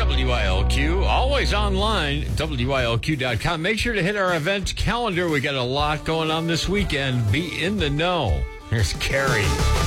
WILQ, always online, WILQ.com. Make sure to hit our event calendar. We got a lot going on this weekend. Be in the know. Here's Carrie.